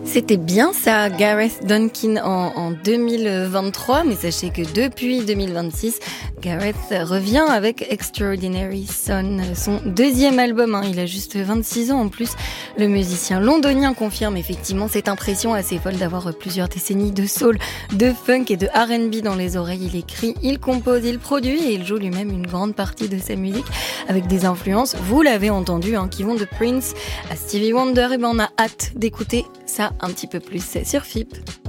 C'était bien ça, Gareth Duncan en 2023, mais sachez que depuis 2026, Gareth revient avec Extraordinary Son, son deuxième album. Il a juste 26 ans en plus. Le musicien londonien confirme effectivement cette impression assez folle d'avoir plusieurs décennies de soul, de funk et de R&B dans les oreilles. Il écrit, il compose, il produit et il joue lui-même une grande partie de sa musique avec des influences, vous l'avez entendu, qui vont de Prince à Stevie Wonder. Et on a hâte d'écouter ça un petit peu plus sur FIP.